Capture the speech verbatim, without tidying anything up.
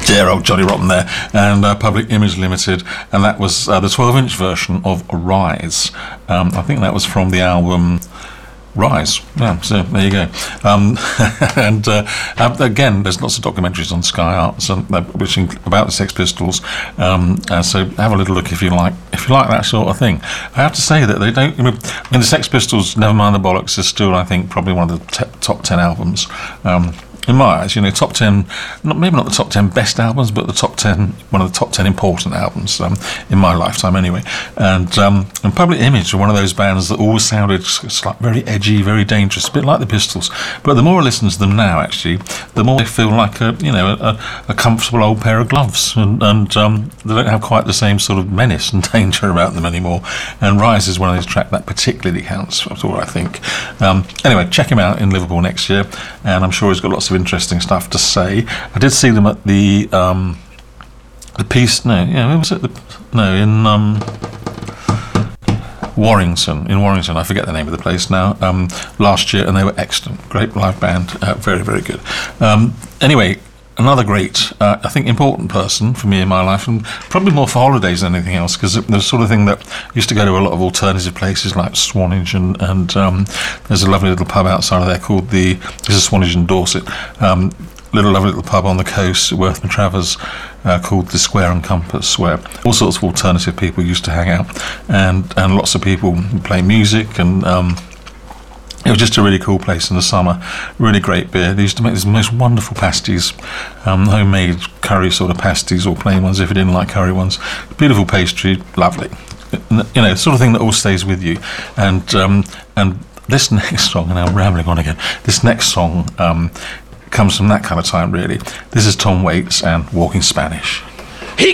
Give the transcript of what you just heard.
dear old Johnny Rotten there, and uh, Public Image Limited, and that was uh, the twelve-inch version of Rise. Um, I think that was from the album Rise. Yeah, so there you go. Um, and uh, again, there's lots of documentaries on Sky Arts and uh, which inc- about the Sex Pistols. Um, uh, so have a little look if you like. If you like that sort of thing. I have to say that they don't. I mean, the Sex Pistols, never mind the bollocks, is still, I think, probably one of the te- top ten albums. Um, In my eyes, you know, top ten, not, maybe not the top ten best albums, but the top ten, one of the top ten important albums um, in my lifetime, anyway. And um, and Public Image were one of those bands that always sounded like very edgy, very dangerous, a bit like the Pistols. But the more I listen to them now, actually, the more they feel like a, you know, a, a comfortable old pair of gloves, and, and um, they don't have quite the same sort of menace and danger about them anymore. And Rise is one of those tracks that particularly counts. That's all I think. Um, anyway, check him out in Liverpool next year, and I'm sure he's got lots of interesting stuff to say. I did see them at the um, the piece. No, yeah, where was it? The, no, in um, Warrington. In Warrington, I forget the name of the place now. Um, last year, and they were excellent. Great live band. Uh, very, very good. Um, anyway. Another great, uh, I think, important person for me in my life, and probably more for holidays than anything else, because the sort of thing that I used to go to a lot of alternative places like Swanage, and, and um, there's a lovely little pub outside of there called the, this is Swanage in Dorset, um, little lovely little pub on the coast, Worth and Travers, uh, called the Square and Compass, where all sorts of alternative people used to hang out, and, and lots of people play music, and um, it was just a really cool place in the summer. Really great beer. They used to make these most wonderful pasties, um, homemade curry sort of pasties, or plain ones if you didn't like curry ones. Beautiful pastry, lovely. You know, sort of thing that all stays with you. And um, and this next song, and I'm rambling on again. This next song um, comes from that kind of time, really. This is Tom Waits and Walking Spanish.